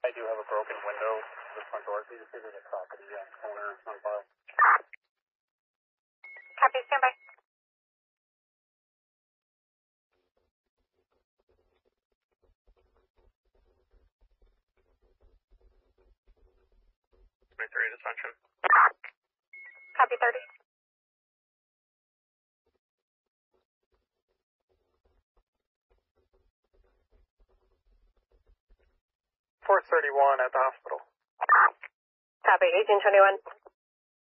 I do have a broken window to the front door. Can you just give me the property owner on file? Copy, stand by. Assumption. Copy 30. Four 31 at the hospital. Copy, 1821.